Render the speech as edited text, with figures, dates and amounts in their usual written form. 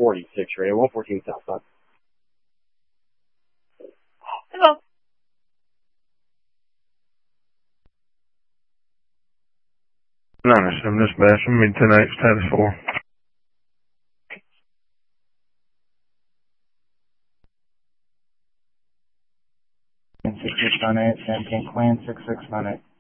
146 radio, 114 southbound. Hello. I'm just bashing me 10H status 4. 6698, San King Queen, 6698.